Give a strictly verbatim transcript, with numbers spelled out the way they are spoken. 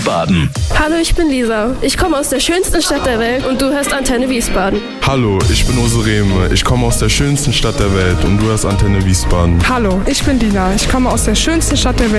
Wiesbaden. Hallo, ich bin Lisa. Ich komme aus der schönsten Stadt der Welt und du hörst Antenne Wiesbaden. Hallo, ich bin Ose Rehme. Ich komme aus der schönsten Stadt der Welt und du hörst Antenne Wiesbaden. Hallo, ich bin Dina. Ich komme aus der schönsten Stadt der Welt.